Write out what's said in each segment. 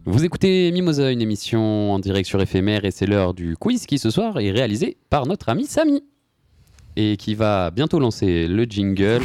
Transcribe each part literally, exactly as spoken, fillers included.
Vous écoutez Mimosa, une émission en direct sur Éphémère, et c'est l'heure du quiz qui ce soir est réalisé par notre ami Samy et qui va bientôt lancer le jingle.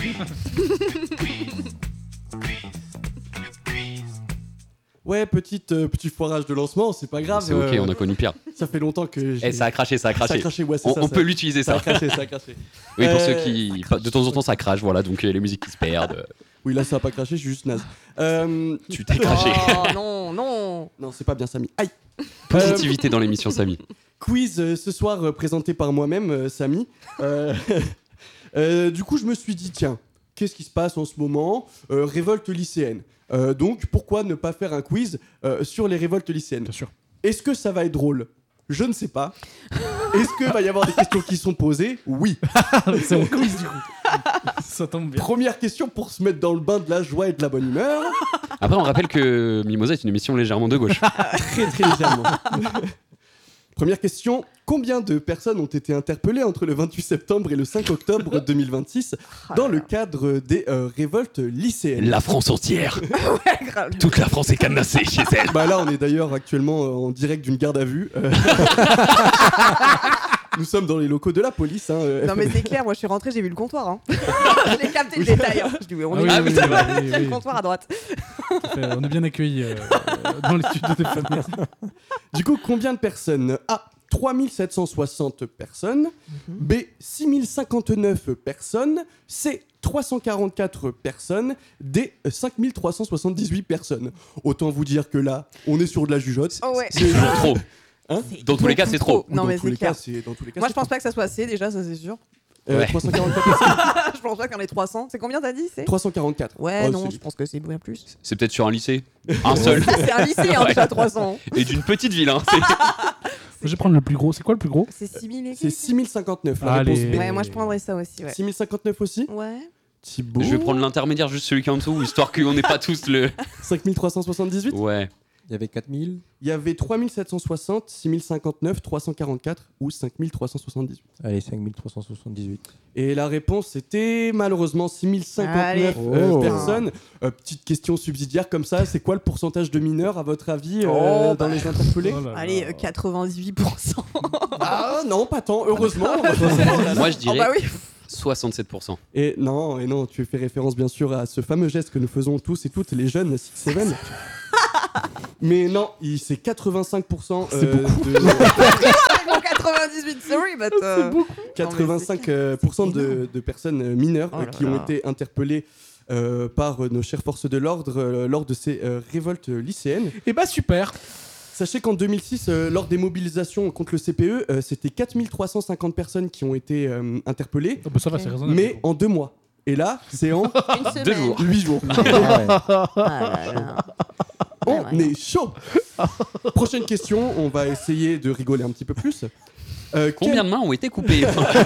Ouais, petite, euh, petit foirage de lancement, c'est pas grave. C'est ok, euh, on a connu pire. Ça fait longtemps que j'ai... Et ça a craché, ça a craché. Ça a craché, ouais, c'est on ça, on ça- peut l'utiliser Ça ça. a craché, ça a craché. Oui, pour Euh, ceux qui, de temps en temps, ça crache, voilà, donc euh, les musiques qui se perdent. Oui, là, ça a pas craché, je suis juste naze. Euh... Tu t'es craché. Oh non, non. Non, c'est pas bien, Samy. Aïe. Positivité dans l'émission, Samy. Quiz euh, ce soir euh, présenté par moi-même, euh, Samy. Euh, euh, du coup, je me suis dit, tiens, qu'est-ce qui se passe en ce moment Euh, Révolte lycéenne. Euh, donc, pourquoi ne pas faire un quiz euh, sur les révoltes lycéennes ? Bien sûr. Est-ce que ça va être drôle ? Je ne sais pas. Est-ce qu'il va y avoir des questions qui sont posées ? Oui. C'est mon quiz du coup. Ça tombe bien. Première question pour se mettre dans le bain de la joie et de la bonne humeur. Après, on rappelle que Mimosa est une émission légèrement de gauche. Très très légèrement. Première question, combien de personnes ont été interpellées entre le vingt-huit septembre et le cinq octobre deux mille vingt-six dans le cadre des euh, révoltes lycéennes ? La France entière. Ouais, grave. Toute la France est cadenassée chez elle. Bah là, on est d'ailleurs actuellement euh, en direct d'une garde à vue. Euh, Nous sommes dans les locaux de la police. Hein, euh, Non mais c'est clair, moi je suis rentrée, j'ai vu le comptoir. Hein. J'ai capté le détail. Hein. Je dis, oui, on Ah est oui, Ah oui, oui, c'est oui, vrai. oui, le oui. comptoir à droite. Tout à fait. On est bien accueillis euh, euh, dans les studios de Éphémère. Du coup, combien de personnes ? A. trois mille sept cent soixante personnes. B. six mille cinquante-neuf personnes. C. trois cent quarante-quatre personnes. D. cinq mille trois cent soixante-dix-huit personnes. Autant vous dire que là, on est sur de la jugeote. Oh ouais. C'est toujours trop. Hein C'est Dans tous les cas, c'est trop. Non Dans mais tous c'est les clair. cas, c'est dans tous les cas. Moi c'est je pense pas que ça soit C déjà, ça c'est sûr. Euh, Ouais. trois cent quarante-quatre personnes. Je pense pas qu'il y en ait trois cents. C'est combien t'as dit c'est trois cent quarante-quatre. Ouais, Oh, non, c'est- je pense que c'est bien plus. C'est peut-être sur un lycée. Un seul. C'est un lycée hein, Ouais. déjà trois cents. Et d'une petite ville. Hein. C'est- Je vais prendre le plus gros. C'est quoi le plus gros ? C'est six mille et C'est quelques. six mille cinquante-neuf. La Allez. réponse B. Ouais, moi je prendrais ça aussi, ouais. six mille cinquante-neuf aussi. Ouais. Thibaut. Je vais prendre l'intermédiaire, juste celui qui est en dessous, histoire qu'on n'ait pas tous le. cinq mille trois cent soixante-dix-huit. Ouais. Il y avait quatre mille. Il y avait trois mille sept cent soixante, six mille cinquante-neuf, trois cent quarante-quatre ou cinq mille trois cent soixante-dix-huit. Allez, cinq mille trois cent soixante-dix-huit. Et la réponse c'était malheureusement six mille cinquante-neuf Allez. euh, Oh. personnes. Euh, petite question subsidiaire comme ça, c'est quoi le pourcentage de mineurs à votre avis euh, Oh, dans bah. les interpellés ? Oh là là. Allez, euh, quatre-vingt-dix-huit pour cent. Ah non, pas tant, heureusement. Moi, je Oh dirais bah oui. soixante-sept pour cent. Et non, et non, tu fais référence bien sûr à ce fameux geste que nous faisons tous et toutes les jeunes six sept. Mais non, il- c'est quatre-vingt-cinq pour cent euh, de Bon, quatre-vingt-dix-huit, sorry, but. euh, quatre-vingt-cinq pour cent de, de personnes euh, mineures Oh euh, là qui ont là. été interpellées euh, par euh, nos chères forces de l'ordre euh, lors de ces euh, révoltes lycéennes. Eh bah super. Sachez qu'en deux mille six, euh, lors des mobilisations contre le C P E, euh, c'était quatre mille trois cent cinquante personnes qui ont été euh, interpellées, Oh, bah, ça va, c'est raisonnable. mais en deux mois. Et là, c'est en Une semaine. Deux jours. huit jours. Ah ouais. Ah là là. On Ouais, ouais. est chaud. Prochaine question, on va essayer de rigoler un petit peu plus. Euh, Combien quelle, de mains ont été coupées?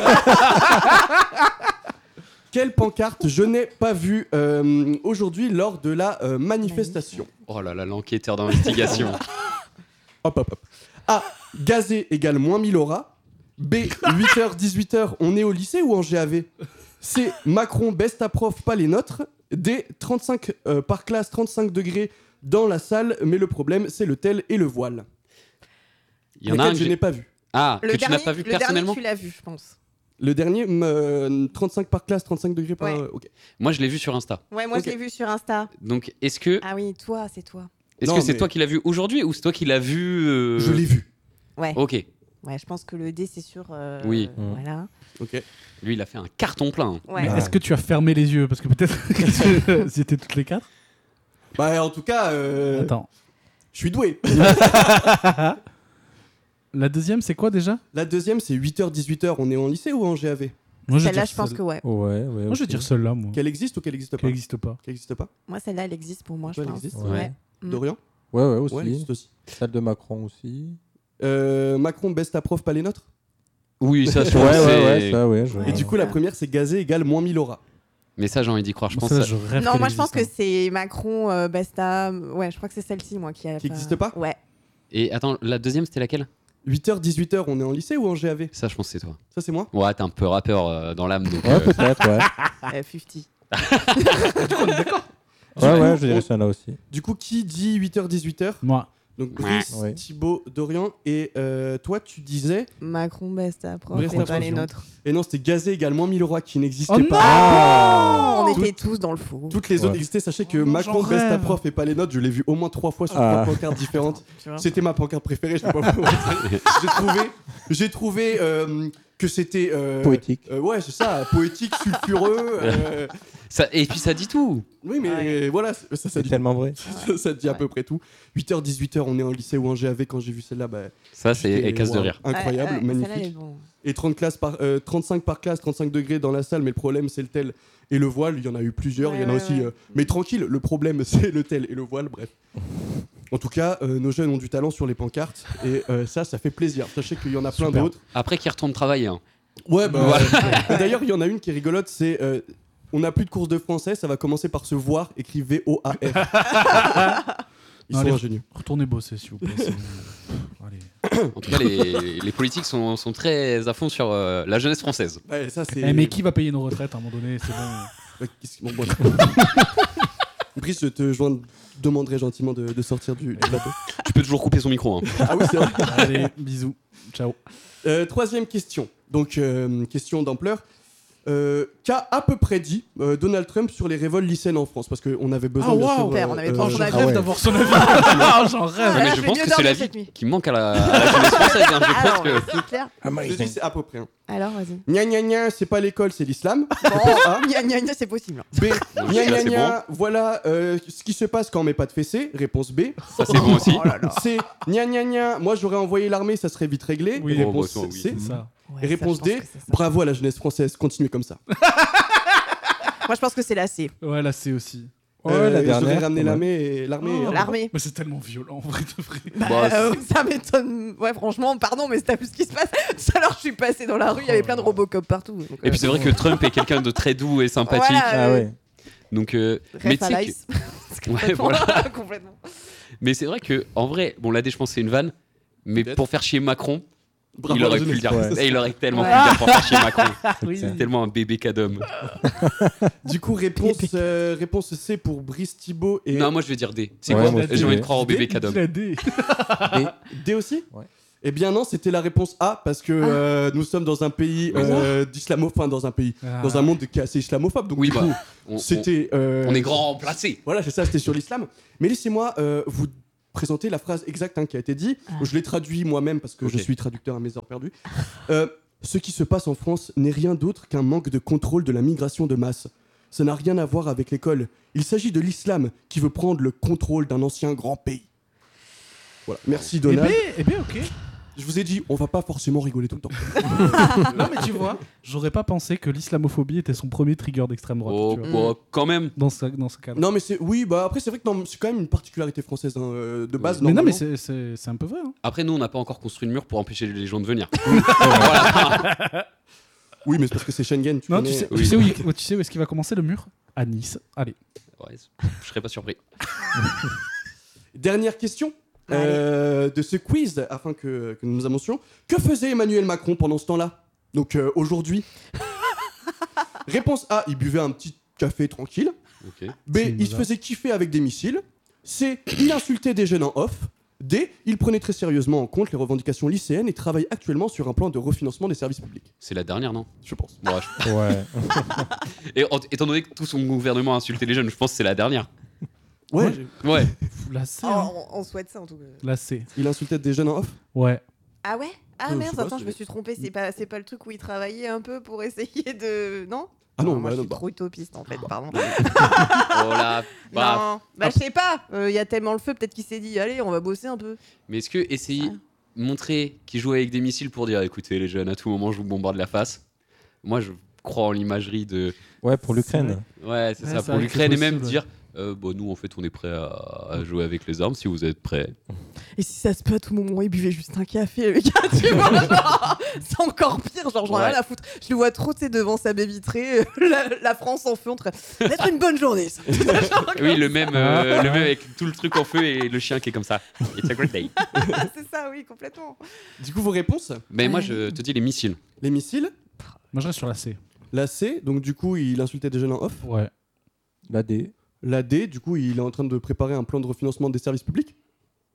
quelle pancarte je n'ai pas vue euh, aujourd'hui lors de la euh, manifestation? Oh là là, l'enquêteur d'investigation. Hop, hop, hop. A. Gazé égale moins mille auras. B. huit heures, dix-huit heures, on est au lycée ou en G A V? C. Macron baisse ta prof, pas les nôtres. D. trente-cinq euh, par classe, trente-cinq degrés dans la salle, mais le problème, c'est le tel et le voile. Il y en a un Lesquels que je j'ai- n'ai pas vu. Ah, Le que tu dernier, Ah, n'as pas vu le dernier, personnellement? tu l'as vu, je pense. Le dernier, euh, trente-cinq par classe, trente-cinq degrés par... Ouais. euh, ok. Moi, je l'ai vu sur Insta. Ouais, moi Ok. je l'ai vu sur Insta. Donc, est-ce que Ah oui, toi, c'est toi. est-ce Non, que c'est mais- toi qui l'as vu aujourd'hui ou c'est toi qui l'as vu euh, Je l'ai vu. Ouais. Ok. Ouais, je pense que le D, c'est sûr. euh, Oui. Mm. Voilà. Ok. Lui, il a fait un carton plein. Ouais. Mais Ouais. est-ce que tu as fermé les yeux ? Parce que peut-être que c'était toutes les quatre. Bah, en tout cas, euh, Attends. je suis doué. La deuxième, c'est quoi déjà ? La deuxième, c'est huit heures, dix-huit heures, on est en lycée ou en G A V? Moi, Celle-là, dire je pense celle- que ouais. Ouais, ouais. Moi, je vais aussi. dire celle-là, moi. Qu'elle existe ou qu'elle existe Qui pas? n'existe pas. Qu'elle existe pas. Moi, celle-là, elle existe pour moi, je Toi, elle pense. existe Ouais. Mm. Dorian? Ouais, ouais, aussi. Ouais, elle existe aussi. Celle de Macron aussi. Euh, Macron baisse ta prof, pas les nôtres? Oui, ça, je Ouais, pense que ouais, c'est- ouais, ça, ouais. Je... Ouais. Et du coup, la première, c'est gazé égale moins mille auras. Mais ça, j'ai envie d'y croire. Je Moi, pense celle-là, ça- je rêve Non, qu'elle moi, je pense que existe, hein. c'est Macron, euh, Besta. Ouais, je crois que c'est celle-ci, moi, qui a. Qui existe pas Ouais. Et attends, la deuxième, c'était laquelle? huit heures, dix-huit heures, on est en lycée ou en G A V? Ça, je pense que c'est toi. Ça, c'est moi? Ouais, t'es un peu rappeur euh, dans l'âme. Donc, Ouais, euh, peut-être, ouais. Euh, cinquante. Ouais, ouais, je dirais celle-là aussi. Du coup, qui dit huit heures, dix-huit heures? Moi. Donc Brice, Ouais. Thibaut, Dorian. Et euh, toi, tu disais. Macron, Besta, prof, Besta, on pas prof, les non. nôtres. Et non, c'était Gazé égale moins mille euros qui n'existait Oh pas. Ah On Tout- était tous dans le faux. Toutes les autres Ouais. existaient. Sachez que Oh non, Macron, j'en Besta rêve. Prof et pas les notes, je l'ai vu au moins trois fois sur Ah. trois pancartes différentes. Tu vois. C'était ma pancarte préférée, je sais pas pourquoi. J'ai trouvé, j'ai trouvé euh, que c'était. euh, Poétique. euh, ouais, c'est ça, poétique, sulfureux. euh, Ça, et puis ça dit tout. oui, mais Ouais. voilà, ça, ça, C'est dit, tellement vrai. ça, ça dit à Ouais. peu près tout. huit heures, dix-huit heures, on est en lycée ou en G A V. Quand j'ai vu celle-là, bah, Ça, c'est j'étais- elle casse de waouh, rire. Incroyable, Ouais, ouais, celle-là, elle est magnifique. bon. Et trente classes par, euh, trente-cinq par classe, trente-cinq degrés dans la salle, mais le problème, c'est le tel et le voile. Il y en a eu plusieurs, il y en a Ouais, aussi. ouais, ouais. euh, mais tranquille, le problème, c'est le tel et le voile, bref. En tout cas, euh, nos jeunes ont du talent sur les pancartes et euh, ça, ça fait plaisir. Sachez qu'il y en a plein Super. d'autres. Après qu'ils retournent travailler. Hein. Ouais, bah. Voilà. euh, D'ailleurs, il y en a une qui est rigolote, c'est. euh, on n'a plus de cours de français, ça va commencer par se voir, écrit V O A R. Ils Non, sont les- ingénieux. Retournez bosser, s'il vous plaît. c'est- Allez. En tout cas, les, les politiques sont, sont très à fond sur euh, la jeunesse française. Ouais, ça, c'est. Eh, mais qui va payer nos retraites à un moment donné? C'est bon. Ouais, qu'est-ce qui- bon, bon. Brice, je te je t'en demanderai gentiment de, de sortir du, du plateau. Tu peux toujours couper son micro. Hein. Ah oui, c'est vrai. Allez, bisous. Ciao. Euh, troisième question. Donc, euh, question d'ampleur. Euh, Qu'a à peu près dit euh, Donald Trump sur les révoltes lycéennes en France? Parce qu'on avait besoin Ah, bien waouh, sûr, super, on avait trop euh, son J'en avis. rêve ouais. d'avoir son avis. Ah, J'en rêve. Ouais, mais là, je je vais pense mieux que c'est la dormir vie cette nuit. qui manque à la, à la jeunesse française. hein. Je pense Alors, que c'est clair. je dis c'est à peu près. hein. Alors, vas-y. Gna gna gna, c'est pas l'école, c'est l'islam. Bon, A. gna gna gna, c'est possible. B. Non, Gna jusque-là, gna c'est gna, voilà euh, ce qui se passe quand on met pas de fessée. Réponse B. ça c'est bon aussi. Oh là là. C. Gna gna gna, moi j'aurais envoyé l'armée, ça serait vite réglé. Oui. Réponse Oh, bah, oui. C. C'est ça. Ouais, Et ça, réponse je pense D. que c'est ça. Bravo à la jeunesse française, continuez comme ça. Moi, je pense que c'est la C. Ouais, là, c'est aussi. Ouais, Euh, la et je devrais dernière. ramener pas mal. l'armée et l'armée. Oh. euh, L'armée. Mais c'est tellement violent, en vrai de vrai. Bah, Bah, euh, ça m'étonne. Ouais, franchement, pardon, mais t'as vu ce qui se passe? Tout à l'heure, je suis passée dans la rue, il y avait plein de Robocop partout. Donc, Et puis c'est vrai que Trump est quelqu'un de très doux et sympathique. Voilà. Ah ouais. Donc, euh, Ref mais tu à sais que- l'ice. C'est Ouais, complètement- voilà. complètement. mais c'est vrai que en vrai, bon là, je pense que c'est une vanne. Mais Peut-être. pour faire chier Macron, bravo il à la aurait pu le jeunesse dire. Ouais. Et il aurait tellement Ouais. pu le dire pour faire chier Macron. Oui. C'est tellement un bébé cadom. Du coup, réponse, euh, réponse C pour Brice Thibaut et Non, moi je vais dire D. C'est Ouais, quoi moi J'ai aussi, envie de ouais. croire au bébé D, cadom. il a D. D aussi. Ouais. Eh bien non, c'était la réponse A parce que euh, nous sommes dans un pays euh, d'islamo, dans un pays, Ah. dans un monde qui est assez islamophobe. Donc Oui, du bah, coup, on, c'était. euh, on- on est grand placé. Voilà, c'est ça, c'était sur l'islam. Mais laissez-moi euh, vous présenter la phrase exacte hein, qui a été dit. Ah. Je l'ai traduit moi-même parce que Ok. je suis traducteur à mes heures perdues. Euh, ce qui se passe en France n'est rien d'autre qu'un manque de contrôle de la migration de masse. Ça n'a rien à voir avec l'école. Il s'agit de l'islam qui veut prendre le contrôle d'un ancien grand pays. Voilà, merci Eh Donald. bien, eh bien, ok. Je vous ai dit, on va pas forcément rigoler tout le temps. Non, mais tu vois, j'aurais pas pensé que l'islamophobie était son premier trigger d'extrême droite. Oh, tu vois, bah, quand même. dans, ce, dans ce cadre. Non mais c'est oui bah après c'est vrai que non, c'est quand même une particularité française hein, euh, de base. mais non, mais normalement. c'est- c'est c'est un peu vrai. Hein. Après, nous, on n'a pas encore construit le mur pour empêcher les gens de venir. Oui mais c'est parce que c'est Schengen. Tu Non, connais. tu sais, Oui. tu, sais où, il- tu sais où est-ce qu'il va commencer le mur? À Nice. Allez. Ouais, je serais pas surpris. Dernière question euh, de ce quiz afin que, que nous nous avancions. Que faisait Emmanuel Macron pendant ce temps-là? Donc euh, aujourd'hui. Réponse A, il buvait un petit café tranquille. Ok. B, C'est il se bizarre. faisait kiffer avec des missiles. C, il insultait des jeunes en off. D, il prenait très sérieusement en compte les revendications lycéennes et travaille actuellement sur un plan de refinancement des services publics. C'est la dernière, non Je pense. Bon, je- Ouais. Et en- étant donné que tout son gouvernement a insulté les jeunes, je pense que c'est la dernière. Ouais, Ouais. La C. Oh, hein. on, on souhaite ça en tout cas. La C. il insultait des jeunes en off. Ouais. Ah ouais? Ah Euh, je merde, sais pas, attends, c'est- je me suis trompée. C'est pas, c'est pas le truc où il travaillait un peu pour essayer de. Non? Ah non, moi bah je non, suis bah. trop utopiste en fait, pardon. Oh là. Bah. Non, bah je sais pas. Il y a tellement le feu, peut-être qu'il s'est dit, allez, on va bosser un peu. Mais est-ce que essayer Ouais. de montrer qu'il jouait avec des missiles pour dire écoutez les jeunes, à tout moment je vous bombarde la face. Moi je crois en l'imagerie de. Ouais, pour l'Ukraine. Ouais, c'est Ouais, ça, c'est pour vrai que l'Ukraine c'est et même possible, dire euh, bon, nous en fait on est prêt à, à jouer avec les armes si vous êtes prêts. Et si ça se peut, à tout moment, il buvait juste un café, le gars, tu vois, genre, c'est encore pire, genre, j'en ai Ouais. rien à foutre. Je le vois trop, tu sais, devant sa baie vitrée, euh, la, la France en feu, en train d'être une bonne journée, ça. Genre, Oui, le même, euh, le même avec tout le truc en feu et le chien qui est comme ça. It's a great day. c'est ça, oui, complètement. Du coup, vos réponses? Mais moi je te dis les missiles. Les missiles. Moi, je reste sur la C. La C, donc du coup, il insultait des jeunes en off. Ouais. La D. La D, du coup, il est en train de préparer un plan de refinancement des services publics.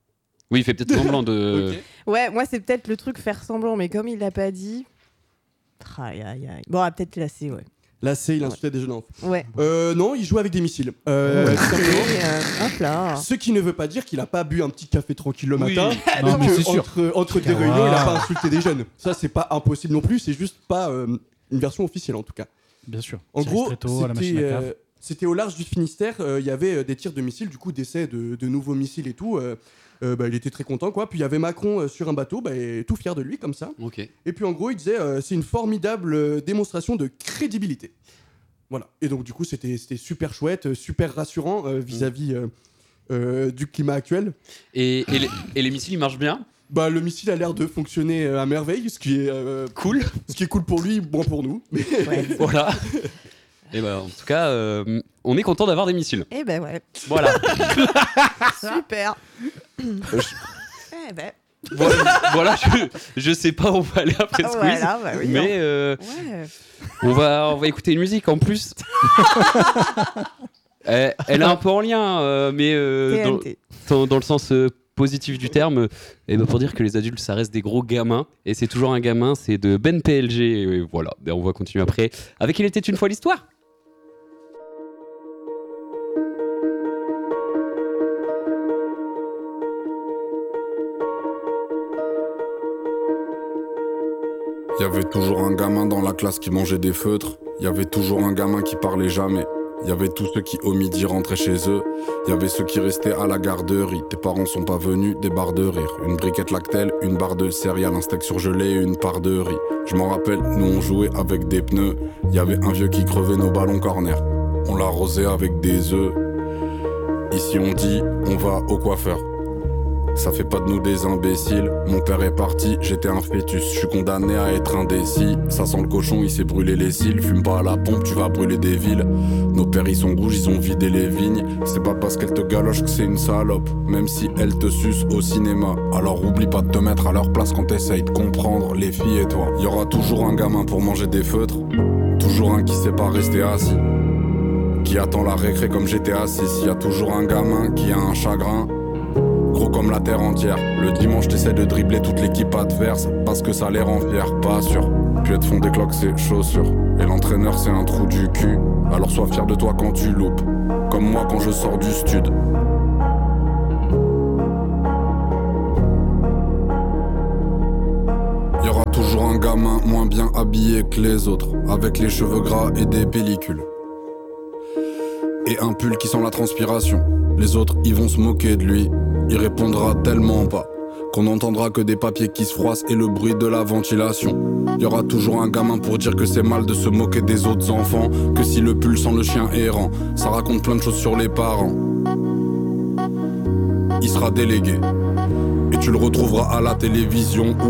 Oui, il fait peut-être semblant de. Ok. Ouais, moi c'est peut-être le truc faire semblant, mais comme il l'a pas dit. Aïe, aïe, aïe. Bon, ah, peut-être la C, ouais. Là, c'est il insultait des jeunes enfants. Ouais. Euh, non, il jouait avec des missiles. Euh, Ouais. tout simplement. Et, euh, hop là. Ce qui ne veut pas dire qu'il a pas bu un petit café tranquille le Oui. matin. Non, mais que c'est sûr. entre, entre des Ah. réunions, il a pas insulté des jeunes. Ça, c'est pas impossible non plus. C'est juste pas euh, une version officielle en tout cas. Bien sûr. En Petit gros, ristretto à la machine c'était à cave. euh, c'était au large du Finistère. euh, Il y avait euh, des tirs de missiles, du coup, d'essais de, de nouveaux missiles et tout. euh, euh, bah, il était très content, quoi. Puis il y avait Macron euh, sur un bateau, bah, et tout fier de lui, comme ça. Ok. Et puis en gros, il disait euh, c'est une formidable euh, démonstration de crédibilité. Voilà. Et donc, du coup, c'était c'était super chouette, euh, super rassurant euh, vis-à-vis euh, euh, du climat actuel. Et, et, les, et les missiles, ils marchent bien. Bah, le missile a l'air de fonctionner euh, à merveille, ce qui est euh, Cool. ce qui est cool pour lui, bon pour nous. Mais Ouais. Voilà. Et ben, en tout cas, euh, on est content d'avoir des missiles. Eh ben ouais. Voilà. Super. Eh ben. voilà, voilà, je, je sais pas où on va aller après ce quiz. Voilà, bah oui. mais euh, Ouais. on, va, on va écouter une musique en plus. elle, elle est un peu en lien, euh, mais euh, dans, T N T. dans, dans le sens euh, positif du terme, euh, et ben pour dire que les adultes, ça reste des gros gamins. Et c'est toujours un gamin, c'est de Ben P L G. Et voilà, et on va continuer après avec Il était une fois l'histoire. Y'avait toujours un gamin dans la classe qui mangeait des feutres. Y'avait toujours un gamin qui parlait jamais. Y'avait tous ceux qui au midi rentraient chez eux. Y'avait ceux qui restaient à la garderie. Tes parents sont pas venus, des barres de rire. Une briquette Lactel, une barre de céréales, un steak surgelé et une part de riz. Je m'en rappelle, nous on jouait avec des pneus. Y'avait un vieux qui crevait nos ballons corner. On l'arrosait avec des œufs. Ici on dit, on va au coiffeur. Ça fait pas de nous des imbéciles. Mon père est parti, j'étais un fœtus. Je suis condamné à être indécis. Ça sent le cochon, il s'est brûlé les cils. Fume pas à la pompe, tu vas brûler des villes. Nos pères ils sont rouges, ils ont vidé les vignes. C'est pas parce qu'elle te galoche que c'est une salope. Même si elle te suce au cinéma. Alors oublie pas de te mettre à leur place quand t'essayes de comprendre les filles et toi. Y'aura toujours un gamin pour manger des feutres. Toujours un qui sait pas rester assis. Qui attend la récré comme j'étais assis. Y a toujours un gamin qui a un chagrin. Gros comme la terre entière. Le dimanche t'essaies de dribbler toute l'équipe adverse parce que ça les rend fiers, pas sûr. Puis elles te font des cloques ses chaussures. Et l'entraîneur c'est un trou du cul. Alors sois fier de toi quand tu loupes. Comme moi quand je sors du stud. Y'aura toujours un gamin moins bien habillé que les autres. Avec les cheveux gras et des pellicules. Et un pull qui sent la transpiration. Les autres ils vont se moquer de lui. Il répondra tellement pas qu'on n'entendra que des papiers qui se froissent et le bruit de la ventilation. Y'aura toujours un gamin pour dire que c'est mal de se moquer des autres enfants. Que si le pull sent le chien errant, ça raconte plein de choses sur les parents. Il sera délégué et tu le retrouveras à la télévision ou